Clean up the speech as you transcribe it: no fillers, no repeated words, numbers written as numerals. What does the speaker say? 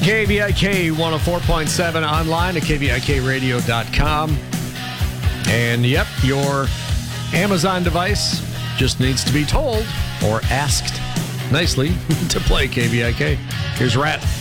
KVIK 104.7 online at KVIKradio.com. And yep, your Amazon device just needs to be told or asked nicely to play KVIK. Here's Rat.